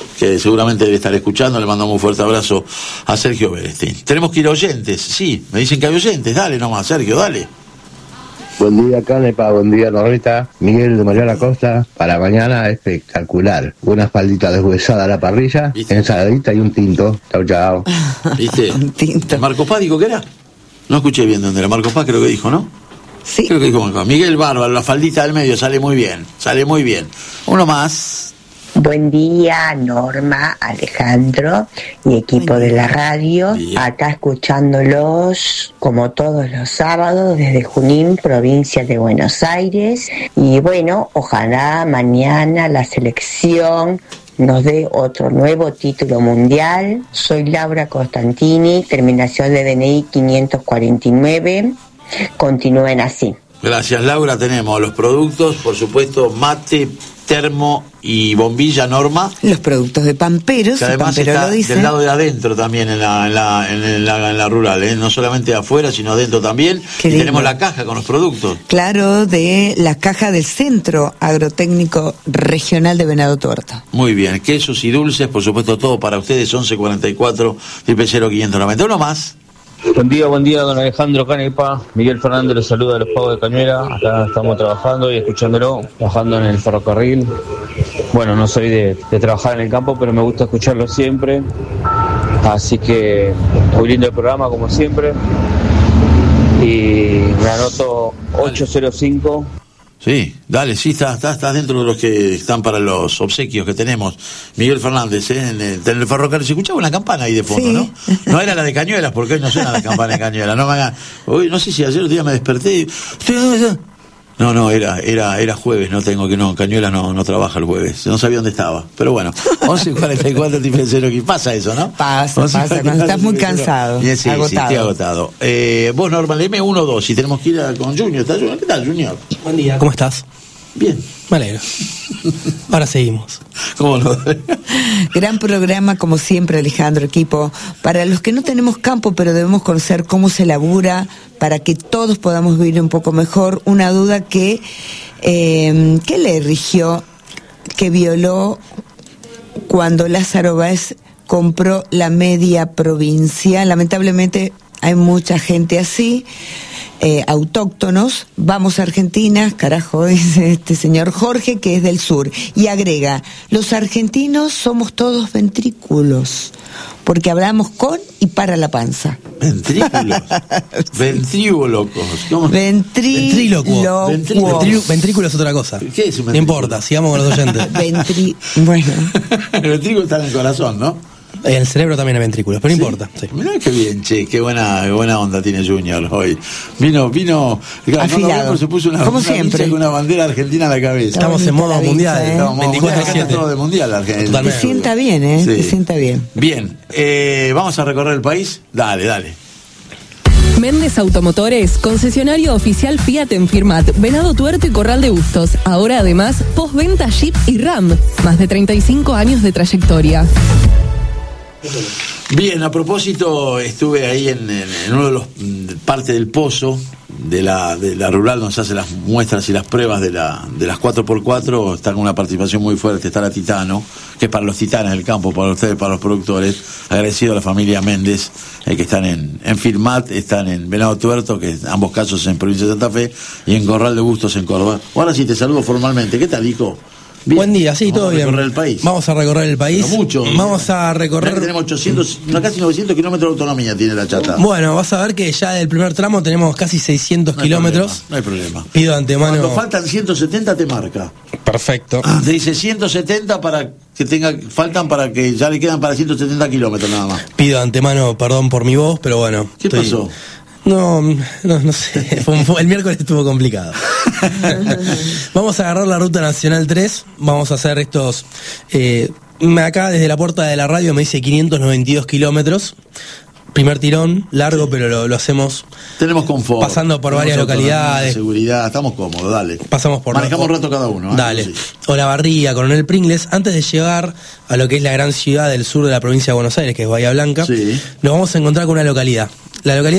que seguramente debe estar escuchando. Le mandamos un fuerte abrazo a Sergio Berestein. Tenemos que ir a oyentes, sí, me dicen que hay oyentes. Dale nomás, Sergio, dale. Buen día, Canepa, buen día, Normita. Miguel de Mariana Costa. Para mañana espectacular. Una faldita deshuesada a la parrilla, ensaladita y un tinto. Chau, chau. ¿Viste? Un tinto. ¿Marcos Paz dijo que era? No escuché bien dónde era. Marcos Paz creo que dijo, ¿no? Sí. Creo que dijo Marcos Paz. Miguel Bárbaro, la faldita del medio, sale muy bien. Sale muy bien. Uno más. Buen día, Norma, Alejandro y equipo de la radio. Bien. Acá escuchándolos como todos los sábados desde Junín, provincia de Buenos Aires. Y bueno, ojalá mañana la selección nos dé otro nuevo título mundial. Soy Laura Costantini, terminación de DNI 549. Continúen así. Gracias, Laura. Tenemos los productos, por supuesto, mate, termo y bombilla, Norma. Los productos de Pamperos, Que además Pampero está lo dice. del lado de adentro también en la rural, ¿eh? No solamente de afuera, sino adentro también. Qué Y lindo. tenemos la caja con los productos. Claro, de la caja del Centro Agrotécnico Regional de Venado Tuerto. Muy bien, quesos y dulces, por supuesto, todo para ustedes. 1144 590. Uno más. Buen día, don Alejandro Canepa. Miguel Fernández los saluda de los Pagos de Cañuela. Acá estamos trabajando y escuchándolo, trabajando en el ferrocarril. Bueno, no soy de trabajar en el campo, pero me gusta escucharlo siempre. Así que muy lindo el programa, como siempre. Y me anoto 805. Sí, dale, sí, estás dentro de los que están para los obsequios que tenemos. Miguel Fernández, en el ferrocarril. Se escuchaba una campana ahí de fondo, Sí. ¿no? No era la de Cañuelas, porque hoy no suena la campana de Cañuelas. No me hagan. Hoy, no sé si ayer un día me desperté y... No, era jueves, Cañuelas no trabaja el jueves. No sabía dónde estaba. Pero bueno, 11:44 0 aquí. Pasa eso, ¿no? Pasa, cuando estás muy cansado, Bien, sí, agotado. sí, estoy agotado. Vos, Norma, léeme 1 o 2 y tenemos que ir con Junior. ¿Está Junior? ¿Qué tal, Junior? Buen día, ¿cómo estás? Bien. Me alegro. Ahora seguimos. ¿Cómo no? Gran programa, como siempre, Alejandro, equipo. Para los que no tenemos campo, pero debemos conocer cómo se labura para que todos podamos vivir un poco mejor, una duda que le rigió, que violó cuando Lázaro Báez compró la media provincia. Lamentablemente hay mucha gente así, autóctonos. Vamos a Argentina, carajo, dice este señor Jorge, que es del sur, y agrega: los argentinos somos todos ventrículos, porque hablamos con y para la panza. Ventrículos. Ventrículos. ¿Cómo? Ventrílocuo. Ventrículo es otra cosa. ¿Qué es un ventrículo? No importa, sigamos con los oyentes. Bueno, El ventrículo está en el corazón, ¿no? En el cerebro también hay ventrículos, pero no importa. Sí. Mirá qué bien, che, qué buena onda tiene Junior hoy. Vino, afilado. se puso Como una siempre. con una bandera argentina en la cabeza. Estamos en modo bonita la mundial, vista, Estamos en modo mundial, 24/7. acá todo de mundial Argentina. te Totalmente. sienta bien, Sí. te sienta bien. Bien, vamos a recorrer el país. Dale. Méndez Automotores, concesionario oficial Fiat en Firmat, Venado Tuerto y Corral de Bustos. Ahora además, postventa Jeep y Ram. Más de 35 años de trayectoria. Bien, a propósito, estuve ahí en uno de los parte del pozo de la rural donde se hacen las muestras y las pruebas de las 4x4. Está con una participación muy fuerte, está la Titano, que es para los titanes del campo, para ustedes, para los productores. Agradecido a la familia Méndez, que están en Firmat, están en Venado Tuerto, que ambos casos en provincia de Santa Fe, y en Corral de Bustos en Córdoba. Ahora sí te saludo formalmente. ¿Qué tal, hijo? Bien. Buen día, sí, todo bien. Vamos a recorrer el país. Vamos a recorrer el país. Pero mucho. Vamos a Mirá que recorrer. tenemos 800, casi 900 kilómetros de autonomía tiene la chata. Bueno, vas a ver que ya del primer tramo tenemos casi 600 No hay kilómetros. problema, no hay problema. Pido de antemano. Cuando faltan 170 te marca. Perfecto. Te dice 170 para que faltan para que ya le quedan para 170 kilómetros nada más. Pido de antemano perdón por mi voz, pero bueno. ¿Qué pasó? No sé. El miércoles estuvo complicado. Vamos a agarrar la ruta nacional 3. Vamos a hacer estos. Acá desde la puerta de la radio me dice 592 kilómetros. Primer tirón, largo, pero lo hacemos. Tenemos confort. Pasando por varias autonomía, localidades. Seguridad, estamos cómodos, dale. Pasamos por. Manejamos un rato cada uno. Dale. Sí. Olavarría, Coronel Pringles. Antes de llegar a lo que es la gran ciudad del sur de la provincia de Buenos Aires, que es Bahía Blanca, Sí. nos vamos a encontrar con una localidad. La localidad